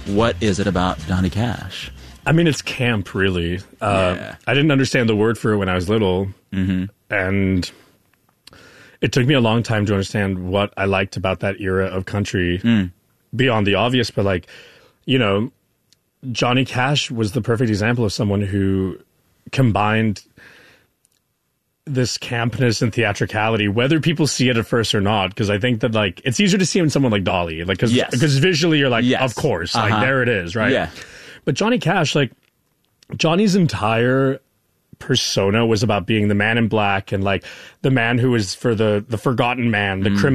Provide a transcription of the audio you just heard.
what is it about Johnny Cash? I mean, it's camp, really. I didn't understand the word for it when I was little. And it took me a long time to understand what I liked about that era of country beyond the obvious. But, like, you know, Johnny Cash was the perfect example of someone who combined this campness and theatricality, whether people see it at first or not, because I think that, like, it's easier to see in someone like Dolly, like, because visually you're like, of course, like, there it is, right? Yeah. But Johnny Cash, like, Johnny's entire persona was about being the man in black and, like, the man who was for the forgotten man, the criminal.